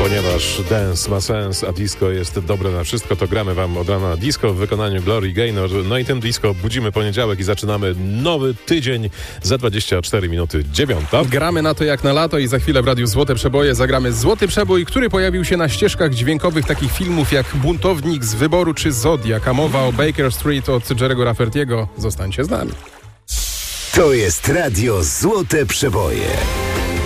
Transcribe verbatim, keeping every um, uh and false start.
Ponieważ dance ma sens, a disco jest dobre na wszystko, to gramy wam od rana disco w wykonaniu Glory Gaynor. No i tym disco budzimy poniedziałek i zaczynamy nowy tydzień za dwadzieścia cztery minuty dziewiąta. Gramy na to jak na lato i za chwilę w Radiu Złote Przeboje zagramy Złoty Przebój, który pojawił się na ścieżkach dźwiękowych takich filmów jak Buntownik z Wyboru czy Zodiak, a mowa o Baker Street od Jerry'ego Rafferty'ego. Zostańcie z nami. To jest Radio Złote Przeboje.